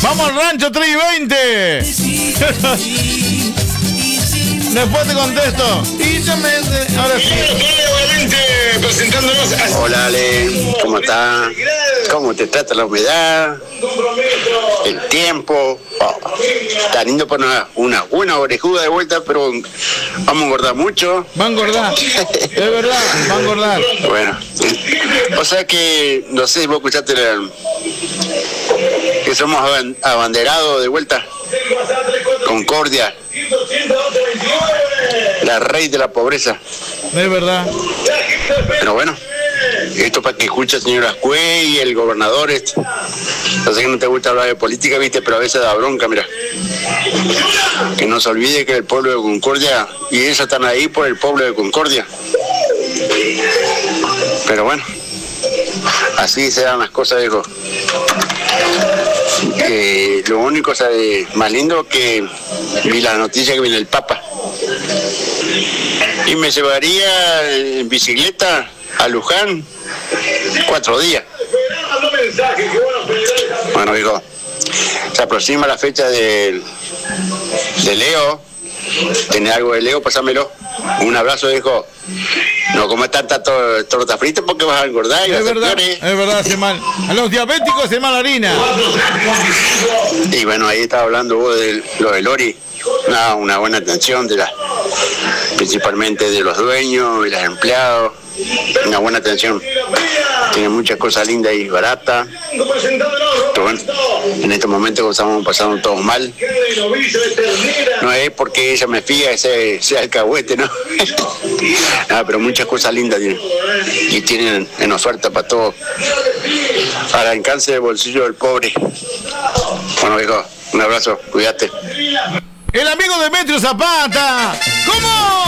Vamos al rancho 3 y 20. Después te contesto. Ahora sí. Presentándonos. Hola Ale, ¿cómo estás? ¿Cómo te trata la humedad? El tiempo. Está lindo para una buena orejuda de vuelta, pero vamos a engordar mucho. Va a engordar. Es verdad, va a engordar. Bueno, o sea que, no sé si vos escuchaste que somos abanderados de vuelta. Concordia, la raíz de la pobreza. Es verdad. Pero bueno, esto para que escuche el señor Ascue y el gobernador. Yo sé que no te gusta hablar de política, viste, pero a veces da bronca, mira. Que no se olvide que el pueblo de Concordia, y ellos están ahí por el pueblo de Concordia. Pero bueno, así se dan las cosas, dijo. Lo único, o sea, más lindo que vi la noticia que viene el Papa. Y me llevaría en bicicleta a Luján 4 días. Bueno, hijo, se aproxima la fecha de Leo. ¿Tenés algo de Leo? Pásamelo. Un abrazo, hijo. No comas tanta torta frita porque vas a engordar. Es verdad, hace mal. A los diabéticos hace mal harina. Y bueno, ahí estaba hablando vos de lo de Lori. Una buena atención principalmente de los dueños y los empleados. Una buena atención. Tiene muchas cosas lindas y baratas. Pero bueno, en estos momentos estamos pasando todos mal. No es porque ella me fía, sea alcahuete, ¿no? Pero muchas cosas lindas tienen. Y tienen en oferta para todo. Para el alcance del bolsillo del pobre. Bueno, hijo, un abrazo, cuídate. El amigo Demetrio Zapata. ¿Cómo?